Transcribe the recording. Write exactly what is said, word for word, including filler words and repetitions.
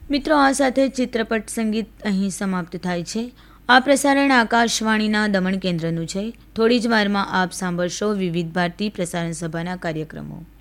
મિત્રો, આ સાથે ચિત્રપટ સંગીત અહીં સમાપ્ત થાય છે. આ પ્રસારણ આકાશવાણીના દમણ કેન્દ્રનું છે. થોડી જ વારમાં આપ સાંભળશો વિવિધ ભારતી પ્રસારણ સભાના કાર્યક્રમો.